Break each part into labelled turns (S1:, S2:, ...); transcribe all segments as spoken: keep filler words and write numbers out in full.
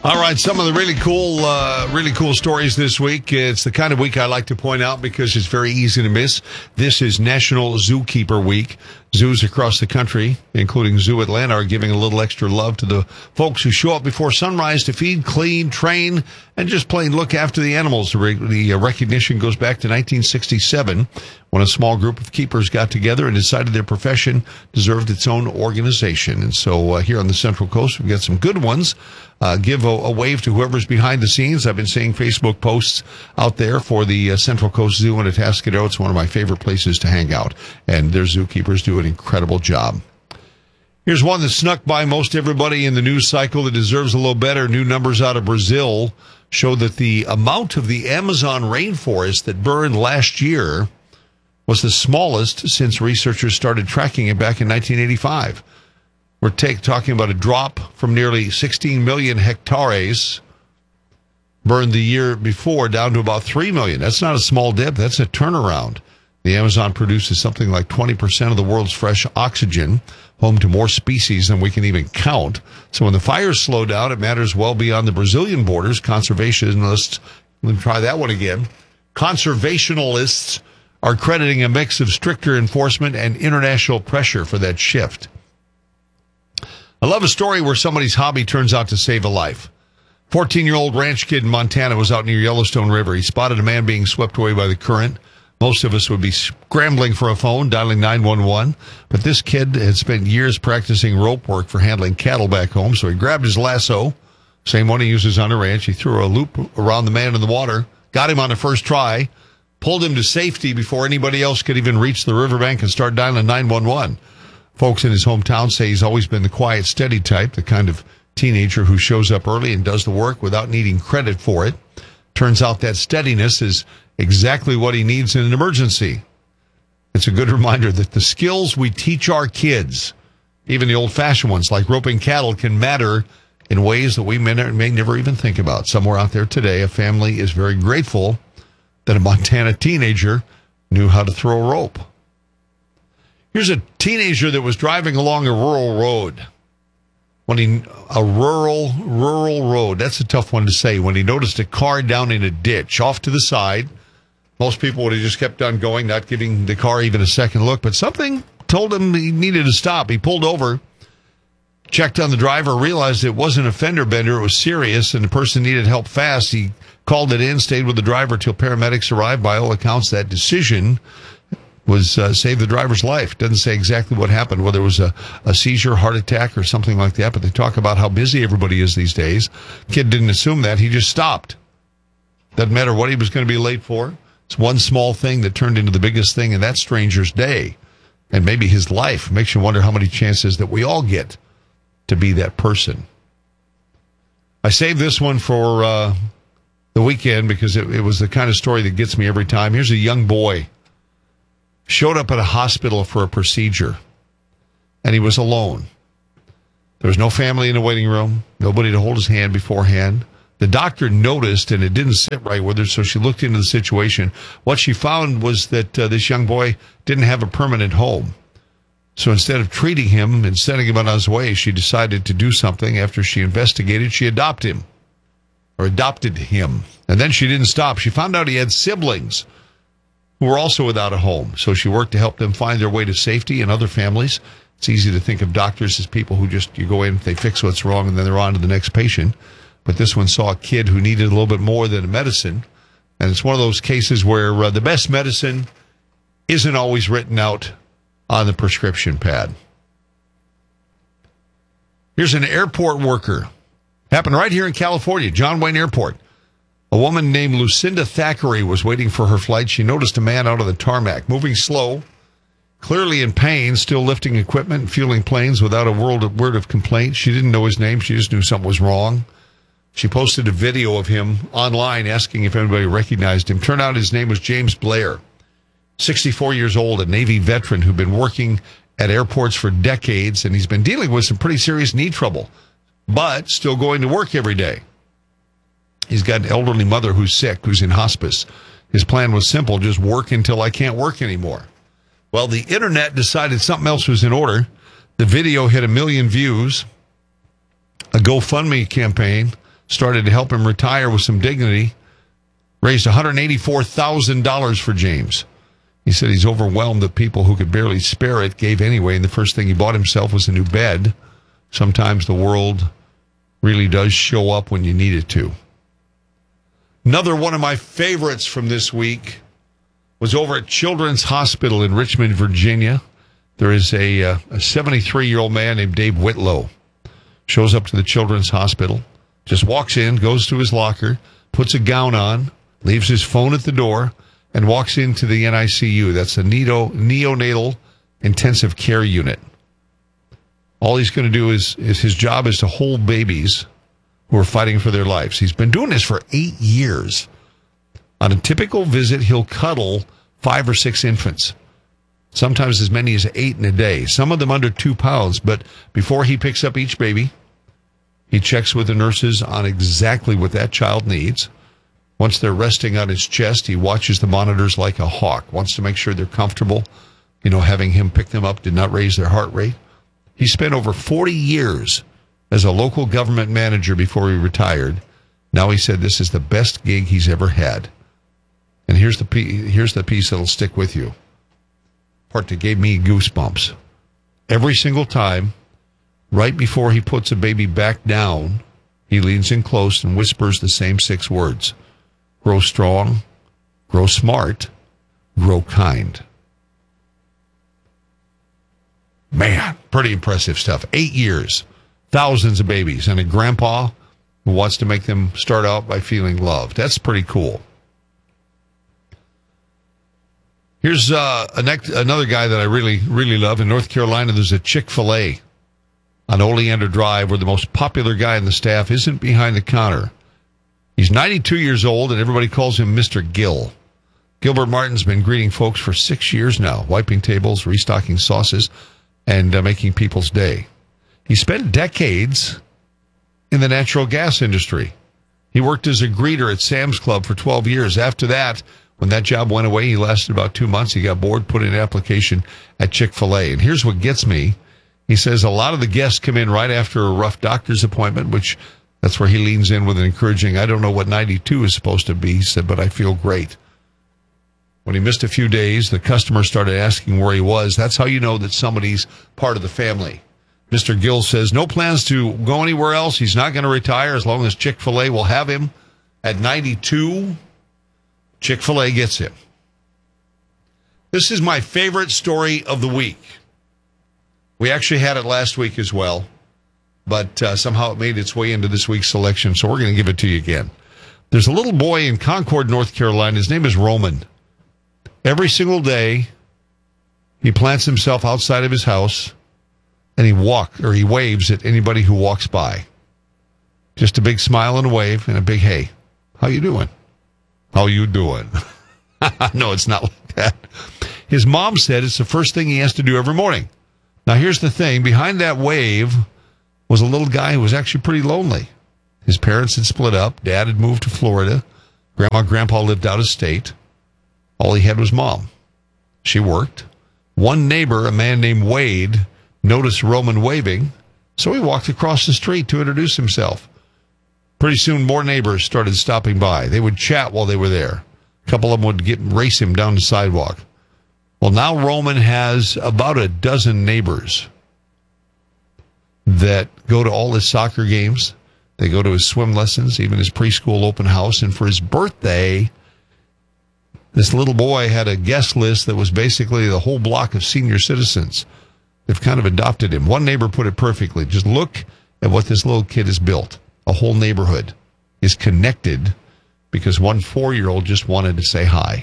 S1: All right, some of the really cool, uh, really cool stories this week. It's the kind of week I like to point out because it's very easy to miss. This is National Zookeeper Week. Zoos across the country, including Zoo Atlanta, are giving a little extra love to the folks who show up before sunrise to feed, clean, train, and just plain look after the animals. The, re- the uh, recognition goes back to nineteen sixty-seven, when a small group of keepers got together and decided their profession deserved its own organization. And so uh, here on the Central Coast, we've got some good ones. Uh, give a, a wave to whoever's behind the scenes. I've been seeing Facebook posts out there for the uh, Central Coast Zoo in Atascadero. It's one of my favorite places to hang out, and their zookeepers do an incredible job. Here's one that snuck by most everybody in the news cycle that deserves a little better. New numbers out of Brazil show that the amount of the Amazon rainforest that burned last year was the smallest since researchers started tracking it back in nineteen eighty-five. We're take, talking about a drop from nearly sixteen million hectares burned the year before down to about three million. That's not a small dip. That's a turnaround. The Amazon produces something like twenty percent of the world's fresh oxygen, home to more species than we can even count. So when the fires slow down, it matters well beyond the Brazilian borders. Conservationists, let me try that one again. Conservationists are crediting a mix of stricter enforcement and international pressure for that shift. I love a story where somebody's hobby turns out to save a life. fourteen-year-old ranch kid in Montana was out near Yellowstone River. He spotted a man being swept away by the current. Most of us would be scrambling for a phone, dialing nine one one. But this kid had spent years practicing rope work for handling cattle back home, so he grabbed his lasso, same one he uses on a ranch. He threw a loop around the man in the water, got him on the first try, pulled him to safety before anybody else could even reach the riverbank and start dialing nine one one. Folks in his hometown say he's always been the quiet, steady type, the kind of teenager who shows up early and does the work without needing credit for it. Turns out that steadiness is exactly what he needs in an emergency. It's a good reminder that the skills we teach our kids, even the old-fashioned ones like roping cattle, can matter in ways that we may, may never even think about. Somewhere out there today, a family is very grateful that a Montana teenager knew how to throw a rope. Here's a teenager that was driving along a rural road. When he, a rural, rural road, that's a tough one to say. When he noticed a car down in a ditch off to the side, most people would have just kept on going, not giving the car even a second look. But something told him he needed to stop. He pulled over, checked on the driver, realized it wasn't a fender bender. It was serious, and the person needed help fast. He called it in, stayed with the driver till paramedics arrived. By all accounts, that decision was uh, save the driver's life. Doesn't say exactly what happened, whether it was a, a seizure, heart attack, or something like that, but they talk about how busy everybody is these days. Kid didn't assume that. He just stopped. Doesn't matter what he was going to be late for. It's one small thing that turned into the biggest thing in that stranger's day, and maybe his life. Makes you wonder how many chances that we all get to be that person. I saved this one for uh, the weekend because it, it was the kind of story that gets me every time. Here's a young boy. Showed up at a hospital for a procedure, and he was alone. There was no family in the waiting room, nobody to hold his hand beforehand. The doctor noticed, and it didn't sit right with her, so she looked into the situation. What she found was that uh, this young boy didn't have a permanent home. So instead of treating him and sending him on his way, she decided to do something. After she investigated, she adopted him, or adopted him. And then she didn't stop. She found out he had siblings who were also without a home. So she worked to help them find their way to safety and other families. It's easy to think of doctors as people who just, you go in, they fix what's wrong, and then they're on to the next patient. But this one saw a kid who needed a little bit more than a medicine. And it's one of those cases where uh, the best medicine isn't always written out on the prescription pad. Here's an airport worker. Happened right here in California, John Wayne Airport. A woman named Lucinda Thackeray was waiting for her flight. She noticed a man out on the tarmac, moving slow, clearly in pain, still lifting equipment and fueling planes without a word of, word of complaint. She didn't know his name. She just knew something was wrong. She posted a video of him online asking if anybody recognized him. Turned out his name was James Blair, sixty-four years old, a Navy veteran who'd been working at airports for decades, and he's been dealing with some pretty serious knee trouble, but still going to work every day. He's got an elderly mother who's sick, who's in hospice. His plan was simple, just work until I can't work anymore. Well, the internet decided something else was in order. The video hit a million views. A GoFundMe campaign started to help him retire with some dignity, raised one hundred eighty-four thousand dollars for James. He said he's overwhelmed that people who could barely spare it gave anyway, and the first thing he bought himself was a new bed. Sometimes the world really does show up when you need it to. Another one of my favorites from this week was over at Children's Hospital in Richmond, Virginia. There is a, uh, a seventy-three-year-old man named Dave Whitlow. Shows up to the Children's Hospital, just walks in, goes to his locker, puts a gown on, leaves his phone at the door, and walks into the N I C U. That's the neo, neonatal intensive care unit. All he's going to do is, is his job is to hold babies who are fighting for their lives. He's been doing this for eight years. On a typical visit, he'll cuddle five or six infants, sometimes as many as eight in a day, some of them under two pounds. But before he picks up each baby, he checks with the nurses on exactly what that child needs. Once they're resting on his chest, he watches the monitors like a hawk, wants to make sure they're comfortable. You know, having him pick them up did not raise their heart rate. He spent over forty years as a local government manager before he retired. Now he said this is the best gig he's ever had. And here's the piece, here's the piece that'll stick with you. Part that gave me goosebumps. Every single time, right before he puts a baby back down, he leans in close and whispers the same six words. Grow strong, grow smart, grow kind. Man, pretty impressive stuff. Eight years, thousands of babies, and a grandpa who wants to make them start out by feeling loved. That's pretty cool. Here's uh, a next, another guy that I really, really love. In North Carolina, there's a Chick-fil-A on Oleander Drive where the most popular guy in the staff isn't behind the counter. He's ninety-two years old, and everybody calls him Mister Gill. Gilbert Martin's been greeting folks for six years now, wiping tables, restocking sauces, and uh, making people's day. He spent decades in the natural gas industry. He worked as a greeter at Sam's Club for twelve years. After that, when that job went away, he lasted about two months. He got bored, put in an application at Chick-fil-A. And here's what gets me. He says a lot of the guests come in right after a rough doctor's appointment, which that's where he leans in with an encouraging, I don't know what ninety-two is supposed to be, he said, but I feel great. When he missed a few days, the customer started asking where he was. That's how you know that somebody's part of the family. Mister Gill says no plans to go anywhere else. He's not going to retire as long as Chick-fil-A will have him. At ninety-two, Chick-fil-A gets him. This is my favorite story of the week. We actually had it last week as well, but uh, somehow it made its way into this week's selection, so we're going to give it to you again. There's a little boy in Concord, North Carolina. His name is Roman. Every single day, he plants himself outside of his house, and he walk or he waves at anybody who walks by. Just a big smile and a wave and a big hey. How you doing? How you doing? No, it's not like that. His mom said it's the first thing he has to do every morning. Now, here's the thing. Behind that wave was a little guy who was actually pretty lonely. His parents had split up. Dad had moved to Florida. Grandma and Grandpa lived out of state. All he had was Mom. She worked. One neighbor, a man named Wade, noticed Roman waving, so he walked across the street to introduce himself. Pretty soon, more neighbors started stopping by. They would chat while they were there. A couple of them would get race him down the sidewalk. Well, now Roman has about a dozen neighbors that go to all his soccer games. They go to his swim lessons, even his preschool open house. And for his birthday, this little boy had a guest list that was basically the whole block of senior citizens. They've kind of adopted him. One neighbor put it perfectly. Just look at what this little kid has built. A whole neighborhood is connected because one four-year-old just wanted to say hi.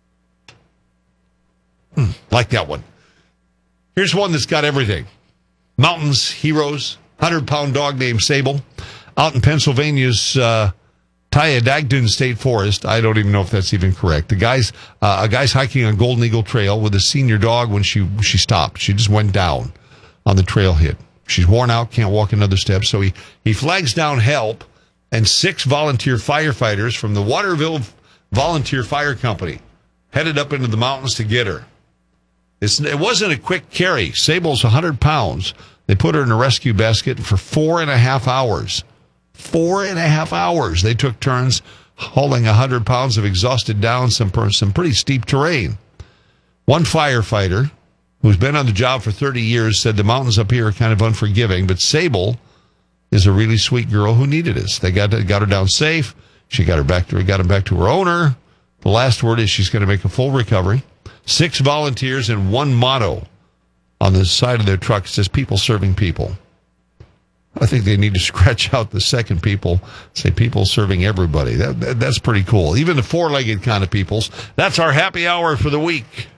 S1: Hmm, like that one. Here's one that's got everything. Mountains, heroes, hundred-pound dog named Sable. Out in Pennsylvania's uh, Tyadagden State Forest. I don't even know if that's even correct. The guy's uh, a guy's hiking on Golden Eagle Trail with a senior dog when she she stopped. She just went down on the trailhead. She's worn out, can't walk another step. So he, he flags down help, and six volunteer firefighters from the Waterville Volunteer Fire Company headed up into the mountains to get her. It's, it wasn't a quick carry. Sable's one hundred pounds. They put her in a rescue basket, and for four and a half hours, Four and a half hours. They took turns hauling one hundred pounds of exhausted down some, some pretty steep terrain. One firefighter who's been on the job for thirty years said the mountains up here are kind of unforgiving, but Sable is a really sweet girl who needed us. They got got her down safe. She got her back to got him back to her owner. The last word is she's going to make a full recovery. Six volunteers and one motto on the side of their truck says "People serving people." I think they need to scratch out the second people, say people serving everybody. That, that that's pretty cool. Even the four-legged kind of peoples. That's our happy hour for the week.